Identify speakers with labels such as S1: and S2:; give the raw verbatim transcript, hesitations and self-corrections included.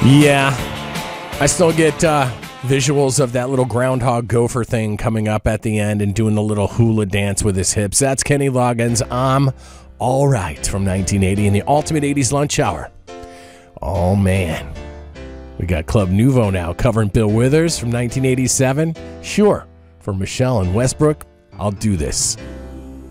S1: Yeah, I still get uh, visuals of that little groundhog gopher thing coming up at the end and doing the little hula dance with his hips. That's Kenny Loggins. I'm All Right from nineteen eighty in the Ultimate eighties Lunch Hour. Oh, man. We got Club Nouveau now covering Bill Withers from nineteen eighty-seven. Sure, for Michelle and Westbrook, I'll do this.